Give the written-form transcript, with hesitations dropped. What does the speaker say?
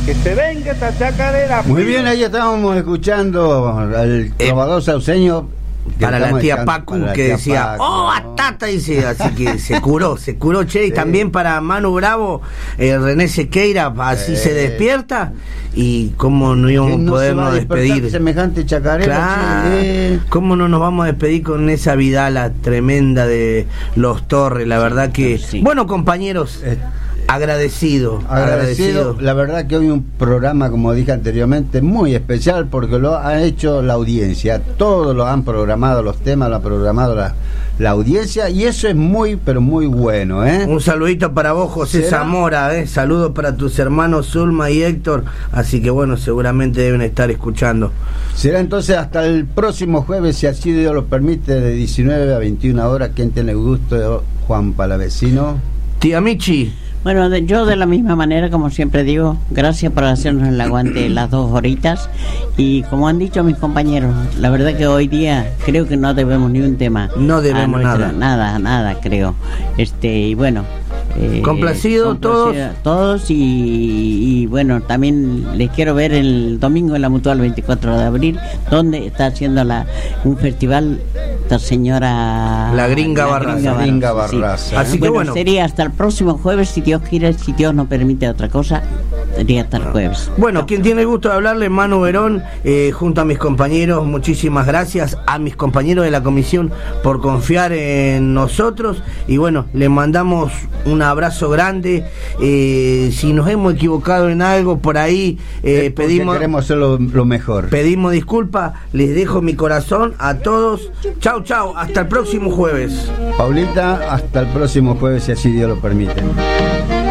Que se venga esta chacarera. Muy bien, ahí estábamos escuchando al trovador sauceño. Para la tía Pacu, que decía, Pacu, ¡oh, atata! Dice, así que se curó, che. Sí. Y también para Manu Bravo, René Sequeira, así se despierta. Y cómo no íbamos a podernos despedir. Semejante chacarera. Claro. ¿Cómo no nos vamos a despedir con esa vidala tremenda de Los Torres? La verdad que... Sí. Bueno, compañeros... Agradecido. La verdad que hoy un programa, como dije anteriormente, muy especial porque lo ha hecho la audiencia. Todos lo han programado, los temas lo ha programado la audiencia, y eso es muy, pero muy bueno, ¿eh? Un saludito para vos, José Zamora, saludos para tus hermanos Zulma y Héctor, así que bueno, seguramente deben estar escuchando. Será entonces hasta el próximo jueves, si así Dios lo permite, de 19 a 21 horas. ¿Quién tiene el gusto? Juan Palavecino. Tía Michi. Bueno, yo de la misma manera, como siempre digo, gracias por hacernos el aguante las 2 horitas, y como han dicho mis compañeros, la verdad que hoy día creo que no debemos ni un tema. No debemos nada, creo. Y bueno, complacido todos y bueno, también les quiero ver el domingo en la Mutual 24 de abril, donde está haciendo un festival esta señora la Gringa Barraza. Sí. Así que bueno, sería hasta el próximo jueves, si Dios quiere, si Dios no permite otra cosa, sería hasta el jueves. Bueno, quien tiene el gusto de hablarle, Manu Verón, junto a mis compañeros, muchísimas gracias a mis compañeros de la comisión por confiar en nosotros, y bueno, les mandamos un abrazo grande. Si nos hemos equivocado en algo por ahí, queremos hacer lo mejor. Pedimos disculpas, les dejo mi corazón a todos. Chau, hasta el próximo jueves. Paulita, hasta el próximo jueves, si así Dios lo permite.